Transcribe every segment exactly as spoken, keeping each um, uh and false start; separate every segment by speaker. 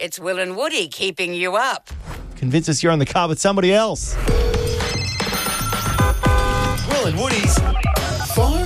Speaker 1: It's Will and Woody keeping you up.
Speaker 2: Convince us you're on the car with somebody else. Will and Woody's Phone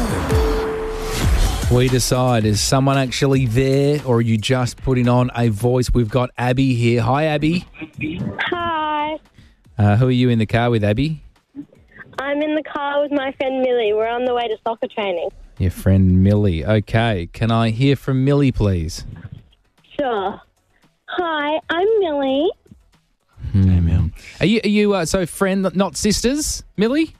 Speaker 2: Alarm.
Speaker 3: We decide, is someone actually there or are you just putting on a voice? We've got Abby here. Hi, Abby.
Speaker 4: Hi.
Speaker 3: Uh, who are you in the car with, Abby?
Speaker 4: I'm in the car with my friend Millie. We're on the way to soccer training.
Speaker 3: Your friend Millie. Okay. Can I hear from Millie, please?
Speaker 4: Sure. Hi, I'm Millie.
Speaker 3: Hmm. Are you, are you uh, so friend, not sisters, Millie?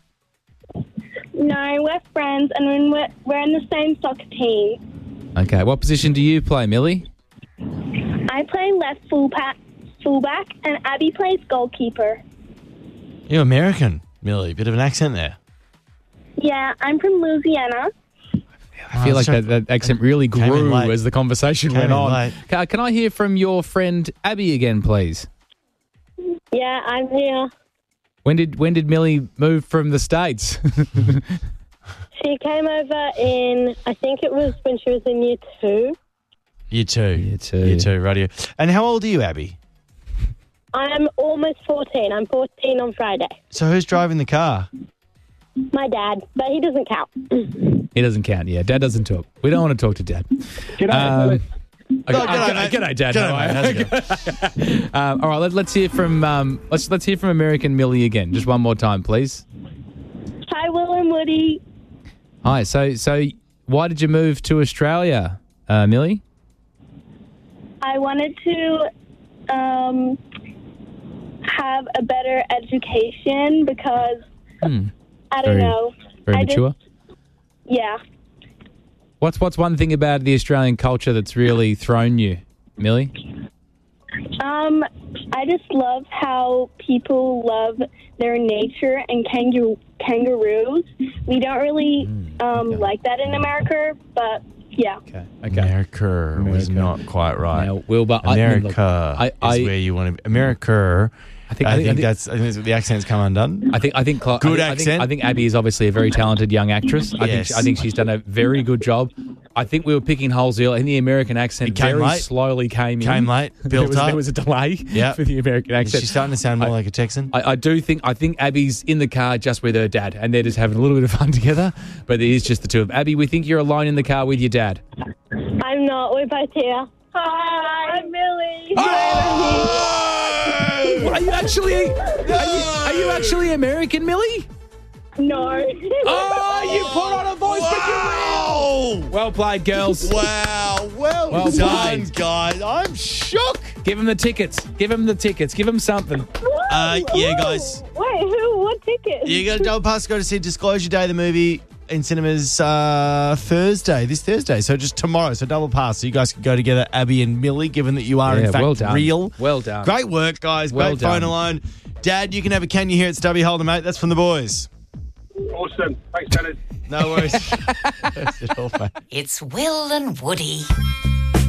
Speaker 4: No, we're friends and we're, we're in the same soccer team.
Speaker 3: Okay. What position do you play, Millie?
Speaker 4: I play left fullback, fullback and Abby plays goalkeeper.
Speaker 2: You're American, Millie. Bit of an accent there.
Speaker 4: Yeah, I'm from Louisiana.
Speaker 3: I feel
Speaker 2: Oh,
Speaker 3: like
Speaker 2: sorry.
Speaker 3: that, that accent really
Speaker 2: Came in
Speaker 3: grew
Speaker 2: late.
Speaker 3: as the conversation
Speaker 2: Came
Speaker 3: went
Speaker 2: in
Speaker 3: on.
Speaker 2: late.
Speaker 3: Can, can I hear from your friend Abby again, please?
Speaker 4: Yeah, I'm here.
Speaker 3: When did when did Millie move from the States?
Speaker 4: She came over in, I think it was when she was in year two.
Speaker 2: You too.
Speaker 3: You too.
Speaker 2: You too, radio. And how old are you, Abby?
Speaker 4: I'm almost fourteen. I'm fourteen on Friday.
Speaker 2: So who's driving the car?
Speaker 4: My dad, but he doesn't count.
Speaker 3: He doesn't count. Yeah, Dad doesn't talk. We don't want to talk to Dad.
Speaker 5: G'day.
Speaker 3: Um, okay.
Speaker 2: Oh, g'day,
Speaker 3: uh,
Speaker 2: mate.
Speaker 3: g'day, Dad.
Speaker 2: G'day,
Speaker 3: How are
Speaker 2: mate.
Speaker 3: you?
Speaker 2: How's it going?
Speaker 3: Um, all right, let, let's hear from um, let's let's hear from American Millie again, just one more time, please.
Speaker 4: Hi, Will and Woody.
Speaker 3: Hi. So so why did you move to Australia, uh, Millie?
Speaker 4: I wanted to um, have a better education because,
Speaker 3: Hmm.
Speaker 4: I don't
Speaker 3: Very-
Speaker 4: know.
Speaker 3: Very
Speaker 4: I
Speaker 3: mature.
Speaker 4: Just, yeah.
Speaker 3: What's what's one thing about the Australian culture that's really thrown you, Millie?
Speaker 4: Um, I just love how people love their nature and kangaroo kangaroos. We don't really um,
Speaker 3: okay.
Speaker 4: like that in America, but yeah.
Speaker 3: Okay. Okay.
Speaker 2: America, was
Speaker 3: America.
Speaker 2: not quite right.
Speaker 3: Now, Will, but I- I mean, look,
Speaker 2: America
Speaker 3: I- I-
Speaker 2: is where you want to be. America.
Speaker 3: I think
Speaker 2: I,
Speaker 3: I
Speaker 2: think,
Speaker 3: think, I think
Speaker 2: that's I think the accent's come undone.
Speaker 3: I think I think Cla-
Speaker 2: Good
Speaker 3: I think,
Speaker 2: accent.
Speaker 3: I think, I think Abby is obviously a very talented young actress. I
Speaker 2: Yes.
Speaker 3: think I think she's done a very good job. I think we were picking holes earlier, and the American accent
Speaker 2: It came
Speaker 3: very
Speaker 2: late.
Speaker 3: slowly came in.
Speaker 2: Came late,
Speaker 3: there
Speaker 2: built
Speaker 3: was,
Speaker 2: up.
Speaker 3: There was a delay
Speaker 2: Yep.
Speaker 3: for the American accent.
Speaker 2: She's starting to sound more
Speaker 3: I-
Speaker 2: like a Texan.
Speaker 3: I, I do think I think Abby's in the car just with her dad, and they're just having a little bit of fun together. But it is just the two of them. Abby, we think you're alone in the car with your dad.
Speaker 4: I'm not. We're both here. Hi, I'm Millie.
Speaker 3: Are you actually? Are you, are you actually American, Millie?
Speaker 4: No.
Speaker 3: Oh, you put on a voice, but you win. Well played, girls.
Speaker 2: Wow, well,
Speaker 3: Well
Speaker 2: done,
Speaker 3: played.
Speaker 2: guys. I'm shook.
Speaker 3: Give them the tickets. Give them the tickets. Give them something.
Speaker 2: Uh, yeah,
Speaker 4: Woo.
Speaker 2: guys.
Speaker 4: Wait, who? What ticket?
Speaker 2: You got a double pass to go to see Disclosure Day, the movie in cinemas uh, Thursday, this Thursday. So just tomorrow. So double pass. So you guys can go together, Abby and Millie, given that you are
Speaker 3: Yeah,
Speaker 2: in fact
Speaker 3: well done.
Speaker 2: real.
Speaker 3: Well done.
Speaker 2: Great work, guys.
Speaker 3: Well
Speaker 2: Great phone
Speaker 3: done.
Speaker 2: alone. Dad, you can have a can you hear it, Stubby Holder, mate. That's from the boys.
Speaker 5: Awesome. Thanks, fellas.
Speaker 2: No worries. That's it all, mate.
Speaker 1: It's Will and Woody.